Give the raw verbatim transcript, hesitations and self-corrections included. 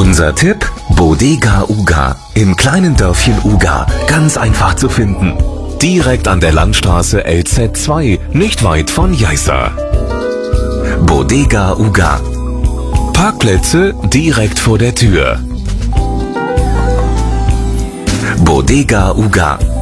Unser Tipp: Bodega Uga im kleinen Dörfchen Uga, ganz einfach zu finden. Direkt an der Landstraße L Z zwei, nicht weit von Jeißa. Bodega Uga. Parkplätze direkt vor der Tür. Bodega Uga.